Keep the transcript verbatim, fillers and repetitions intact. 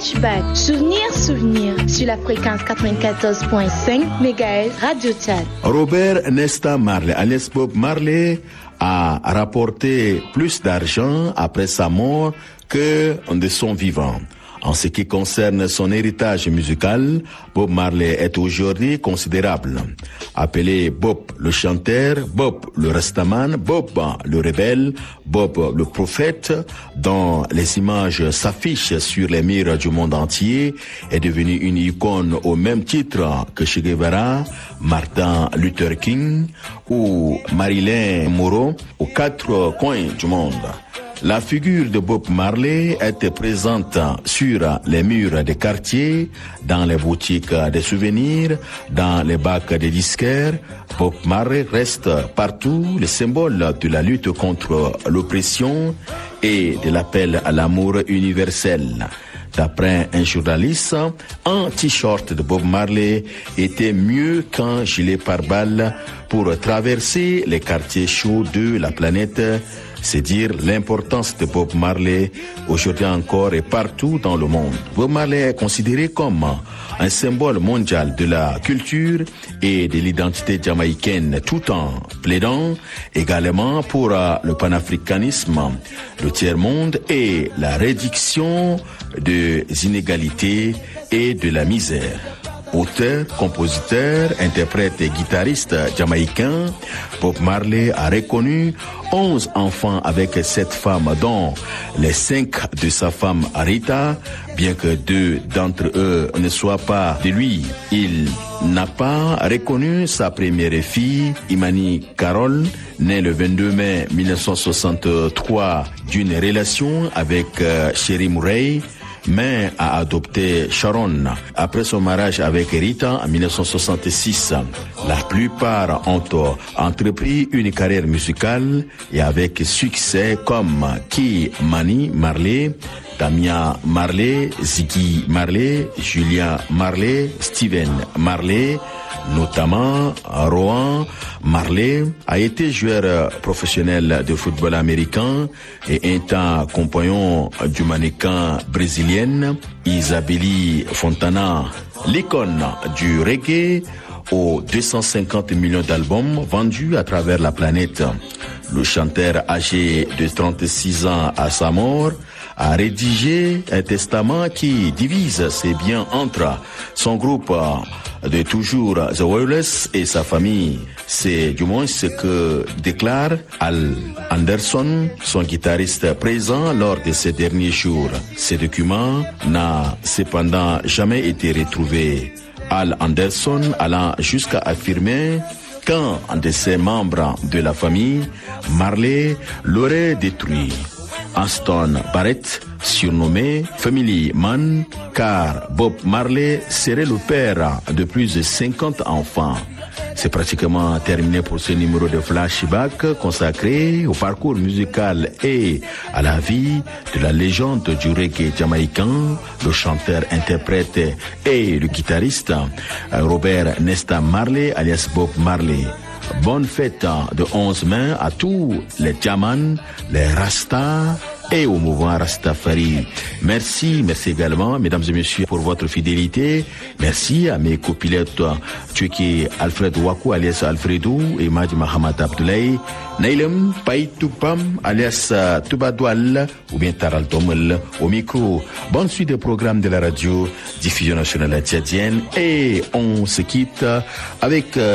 Flashback, souvenir, souvenir, sur la fréquence quatre-vingt-quatorze virgule cinq mégahertz Radio Tchad. Robert Nesta Marley, alias Bob Marley, a rapporté plus d'argent après sa mort que de son vivant. En ce qui concerne son héritage musical, Bob Marley est aujourd'hui considérable. Appelé Bob le chanteur, Bob le rastaman, Bob le rebelle, Bob le prophète, dont les images s'affichent sur les murs du monde entier, est devenu une icône au même titre que Che Guevara, Martin Luther King ou Marilyn Monroe aux quatre coins du monde. La figure de Bob Marley était présente sur les murs des quartiers, dans les boutiques des souvenirs, dans les bacs des disquaires. Bob Marley reste partout le symbole de la lutte contre l'oppression et de l'appel à l'amour universel. D'après un journaliste, un t-shirt de Bob Marley était mieux qu'un gilet pare-balles pour traverser les quartiers chauds de la planète. C'est dire l'importance de Bob Marley aujourd'hui encore et partout dans le monde. Bob Marley est considéré comme un symbole mondial de la culture et de l'identité jamaïcaine, tout en plaidant également pour le panafricanisme, le tiers-monde et la réduction des inégalités et de la misère. Auteur, compositeur, interprète et guitariste jamaïcain, Bob Marley a reconnu onze enfants avec sept femmes, dont les cinq de sa femme Rita, bien que deux d'entre eux ne soient pas de lui. Il n'a pas reconnu sa première fille, Imani Carol, née le vingt-deux mai mille neuf cent soixante-trois d'une relation avec euh, Sherry Murray, mais a adopté Sharon après son mariage avec Rita en mille neuf cent soixante-six. La plupart ont entrepris une carrière musicale et avec succès comme Key Mani Marley, Damia Marley, Ziggy Marley, Julia Marley, Steven Marley, notamment Rohan Marley a été joueur professionnel de football américain et un temps compagnon du mannequin brésilienne Isabelle Fontana, l'icône du reggae aux deux cent cinquante millions d'albums vendus à travers la planète. Le chanteur âgé de trente-six ans à sa mort a rédigé un testament qui divise ses biens entre son groupe de toujours The Wireless et sa famille. C'est du moins ce que déclare Al Anderson, son guitariste présent lors de ces derniers jours. Ce document n'a cependant jamais été retrouvé. Al Anderson allant jusqu'à affirmer qu'un de ses membres de la famille, Marley, l'aurait détruit. Aston Barrett, surnommé Family Man, car Bob Marley serait le père de plus de cinquante enfants. C'est pratiquement terminé pour ce numéro de Flashback consacré au parcours musical et à la vie de la légende du reggae jamaïcain, le chanteur, interprète et le guitariste Robert Nesta Marley alias Bob Marley. Bonne fête de onze mai à tous les Jamans, les Rastas et au mouvement Rastafari. Merci, merci également, mesdames et messieurs, pour votre fidélité. Merci à mes copilotes, Tchouki Alfred Wakou, alias Alfredou, et Madi Mahamad Abdoulaye, Nailem Païtoupam, alias Toubadoual, ou bien Taral Tomel, au micro. Bonne suite des programmes de la radio, diffusion nationale tchadienne, et on se quitte avec